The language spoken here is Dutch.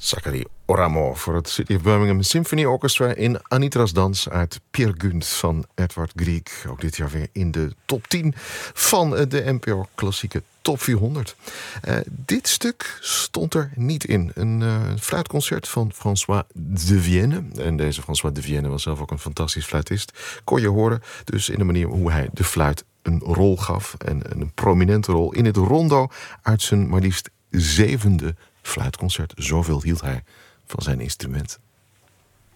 Zachary Oramo voor het City of Birmingham Symphony Orchestra in Anitra's Dans uit Peer Gynt van Edward Grieg. Ook dit jaar weer in de top 10 van de NPO Klassieke Top 400. Dit stuk stond er niet in. Een fluitconcert van François de Vienne. En deze François de Vienne was zelf ook een fantastisch fluitist. Kon je horen dus in de manier hoe hij de fluit een rol gaf. En een prominente rol in het rondo uit zijn maar liefst 7e fluitconcert. Zoveel hield hij van zijn instrument.